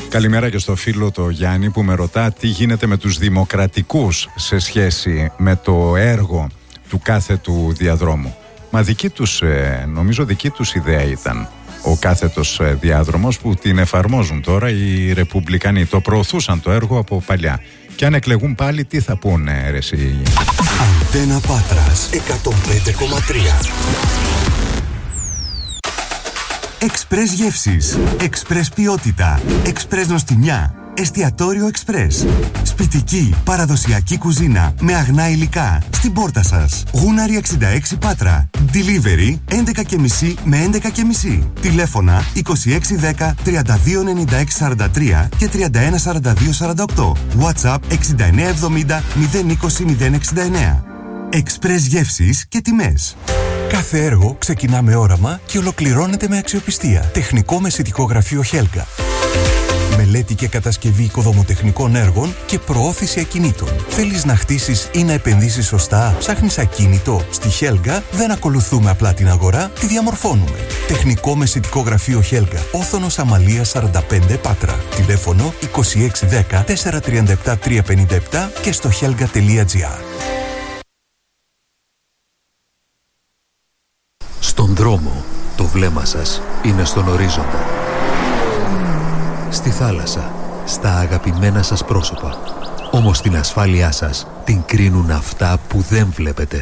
Καλημέρα και στο φίλο το Γιάννη που με ρωτά τι γίνεται με τους δημοκρατικούς σε σχέση με το έργο του κάθετου διαδρόμου. Μα νομίζω δική τους ιδέα ήταν ο κάθετος διάδρομος που την εφαρμόζουν τώρα οι Ρεπουμπλικανοί. Το προωθούσαν το έργο από παλιά. Και αν εκλεγούν πάλι, τι θα πούνε, ρε εσύ? Αντένα Πάτρας 105,3. Εξπρές γεύσεις, εξπρές ποιότητα, εξπρές νοστιμιά, εστιατόριο εξπρές. Σπιτική, παραδοσιακή κουζίνα με αγνά υλικά στην πόρτα σας. Γούναρη 66 Πάτρα. Delivery 11.30 με 11.30. Τηλέφωνα 2610 329643 και 314248. WhatsApp 6970 020 069. Εξπρές γεύσεις και τιμές. Κάθε έργο ξεκινά με όραμα και ολοκληρώνεται με αξιοπιστία. Τεχνικό μεσητικό γραφείο Χέλγα. Μελέτη και κατασκευή οικοδομοτεχνικών έργων και προώθηση ακινήτων. Θέλεις να χτίσεις ή να επενδύσεις σωστά? Ψάχνεις ακίνητο? Στη Χέλγα δεν ακολουθούμε απλά την αγορά, τη διαμορφώνουμε. Τεχνικό μεσητικό γραφείο Χέλγα. Όθωνος Αμαλίας 45 Πάτρα. Τηλέφωνο 2610 437 357 και στο helga.gr. Στον δρόμο, το βλέμμα σας είναι στον ορίζοντα. Στη θάλασσα, στα αγαπημένα σας πρόσωπα. Όμως την ασφάλειά σας την κρίνουν αυτά που δεν βλέπετε.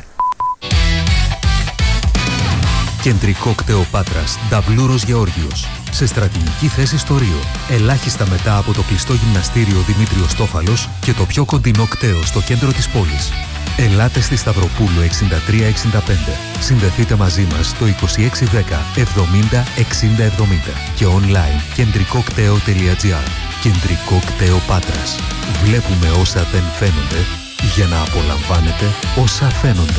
Κεντρικό κτέο Πάτρας, Νταβλούρος Γεώργιος. Σε στρατηγική θέση στο Ρίο. Ελάχιστα μετά από το κλειστό γυμναστήριο Δημήτριος Τόφαλος και το πιο κοντινό κτέο στο κέντρο της πόλης. Ελάτε στη Σταυροπούλου 6365. Συνδεθείτε μαζί μας στο 2610 70 60 70 και online κεντρικοκτέο.gr. Κεντρικό κτέο Πάτρας. Βλέπουμε όσα δεν φαίνονται για να απολαμβάνετε όσα φαίνονται.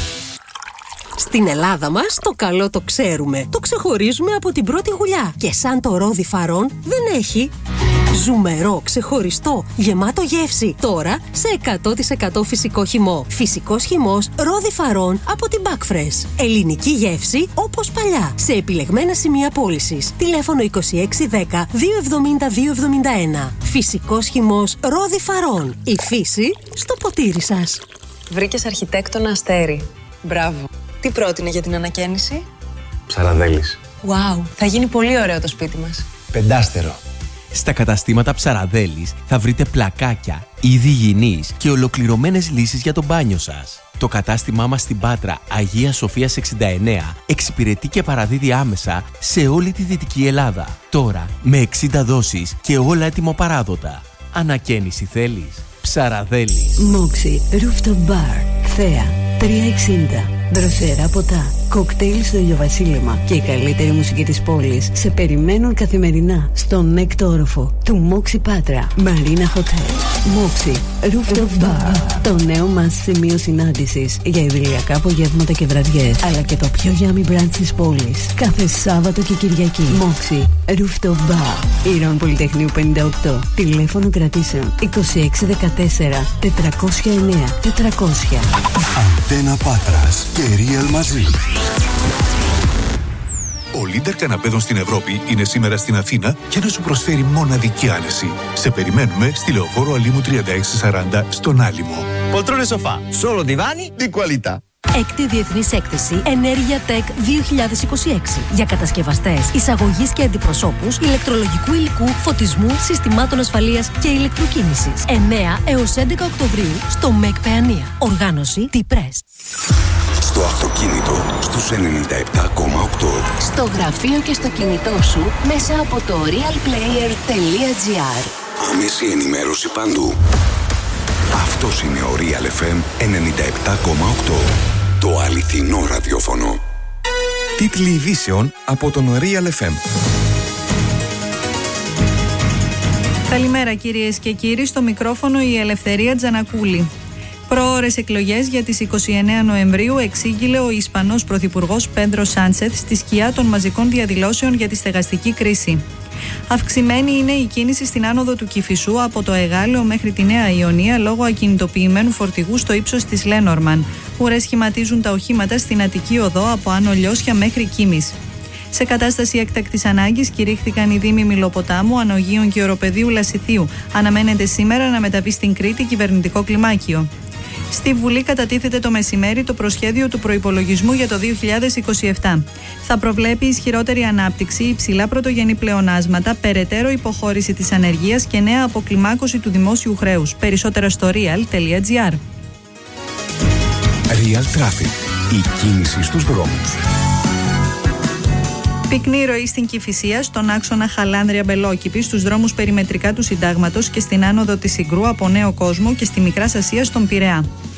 Στην Ελλάδα μας το καλό το ξέρουμε. Το ξεχωρίζουμε από την πρώτη γουλιά. Και σαν το ρόδι Φαρών δεν έχει. Ζουμερό, ξεχωριστό, γεμάτο γεύση. Τώρα σε 100% φυσικό χυμό. Φυσικός χυμός ρόδι Φαρών από την Backfresh. Ελληνική γεύση όπως παλιά. Σε επιλεγμένα σημεία πώλησης. Τηλέφωνο 2610 270 271. Φυσικός χυμός ρόδι Φαρών. Η φύση στο ποτήρι σας. Βρήκες αρχιτέκτονα Αστέρι. Μπράβο. Τι πρότεινε για την ανακαίνιση? Ψαραδέλης. Wow, θα γίνει πολύ ωραίο το σπίτι μας. Πεντάστερο. Στα καταστήματα Ψαραδέλης θα βρείτε πλακάκια, είδη υγιεινής και ολοκληρωμένες λύσεις για το μπάνιο σας. Το κατάστημά μας στην Πάτρα Αγίας Σοφίας 69 εξυπηρετεί και παραδίδει άμεσα σε όλη τη Δυτική Ελλάδα. Τώρα με 60 δόσεις και όλα έτοιμο-παράδοτα. Ανακαίνιση θέλεις? Ψαραδέλης. Μόξι Rooftop Bar. Θέα 360. Δροσερά ποτά, κοκτέιλ στο ηλιοβασίλεμα και η καλύτερη μουσική της πόλης σε περιμένουν καθημερινά στον έκτο όροφο του Μόξι Πάτρα Marina Hotel. Μόξι Rooftop Bar, το νέο μας σημείο συνάντησης για ιδηλιακά απογεύματα και βραδιές, αλλά και το πιο yummy brunch της πόλης κάθε Σάββατο και Κυριακή. Μόξι Rooftop Bar, Ήρων Πολυτεχνείου 58. Τηλέφωνο κρατήσεων 2614 409 400. Αντένα Πάτρας και Real μαζί. Ο Λίντερ Καναπέδων στην Ευρώπη είναι σήμερα στην Αθήνα για να σου προσφέρει μοναδική άνεση. Σε περιμένουμε στη Λεωφόρο Αλήμου 3640 στον Άλυμο. Poltrone sofà, solo divani di qualità. Έκτη Διεθνής Έκθεση Ενέργεια Tech 2026 για κατασκευαστές, εισαγωγής και αντιπροσώπους ηλεκτρολογικού υλικού, φωτισμού, συστημάτων ασφαλείας και ηλεκτροκίνησης. 9 έως 11 Οκτωβρίου στο ΜΕΚ Παιανία. Οργάνωση T-Press. Στο αυτοκίνητο στους 97,8. Στο γραφείο και στο κινητό σου μέσα από το realplayer.gr. Άμεση ενημέρωση παντού. Αυτός είναι ο Real FM 97,8. Το αληθινό ραδιόφωνο. Τίτλοι ειδήσεων από τον Real FM. Καλημέρα κυρίες και κύριοι, στο μικρόφωνο η Ελευθερία Τζανακούλη. Προώρες εκλογές για τις 29 Νοεμβρίου εξήγηλε ο Ισπανός Πρωθυπουργός Πέντρο Σάντσεθ στη σκιά των μαζικών διαδηλώσεων για τη στεγαστική κρίση. Αυξημένη είναι η κίνηση στην άνοδο του Κηφισού από το Εγάλεο μέχρι τη Νέα Ιωνία λόγω ακινητοποιημένου φορτηγού στο ύψος της Λένορμαν. Ουρές σχηματίζουν τα οχήματα στην Αττική Οδό από Άνω Λιώσια μέχρι Κίμης. Σε κατάσταση έκτακτης ανάγκης κηρύχθηκαν οι δήμοι Μιλοποτάμου, Ανογείων και Οροπεδίου Λασιθίου. Αναμένεται σήμερα να μεταβεί στην Κρήτη κυβερνητικό κλιμάκιο. Στη Βουλή κατατίθεται το μεσημέρι το προσχέδιο του προϋπολογισμού για το 2027. Θα προβλέπει ισχυρότερη ανάπτυξη, υψηλά πρωτογενή πλεονάσματα, περαιτέρω υποχώρηση της ανεργίας και νέα αποκλιμάκωση του δημόσιου χρέους. Περισσότερα στο real.gr. Real Traffic. Η κίνηση στους δρόμους. Πυκνή ροή στην Κηφισία, στον άξονα Χαλάνδρεια-Μπελόκηπη, στους δρόμους περιμετρικά του Συντάγματος και στην άνοδο της Συγκρού από Νέο Κόσμο και στη Μικρά Ασία στον Πειραιά.